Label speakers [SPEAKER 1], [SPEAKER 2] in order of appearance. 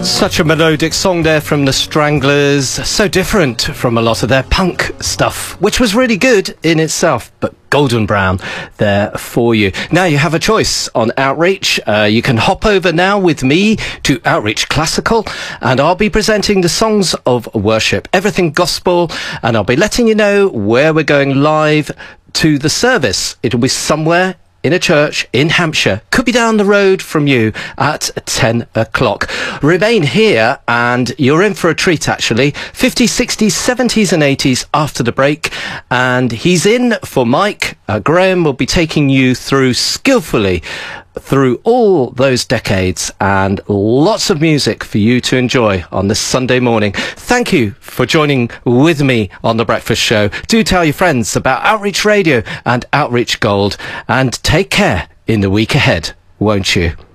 [SPEAKER 1] Such a melodic song there from the Stranglers, so different from a lot of their punk stuff, which was really good in itself, but golden brown there for you. Now you have a choice on Outreach. You can hop over now with me to Outreach Classical, and I'll be presenting the songs of worship, everything gospel, and I'll be letting you know where we're going live to the service. It'll be somewhere in a church in Hampshire, could be down the road from you at 10 o'clock. Remain here and you're in for a treat, actually. 50s, 60s, 70s and 80s after the break. And he's in for Mike. Graham will be taking you through skillfully through all those decades, and lots of music for you to enjoy on this Sunday morning. Thank you for joining with me on The Breakfast Show. Do tell your friends about Outreach Radio and Outreach Gold, and take care in the week ahead, won't you?